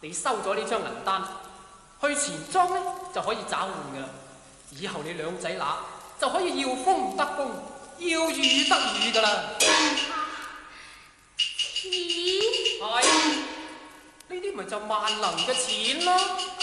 你收咗呢張銀單，去錢莊咧就可以找換噶啦。以後你兩仔乸就可以要風得風，要雨得雨噶啦。 錢？ 係，呢啲咪就萬能嘅錢咯。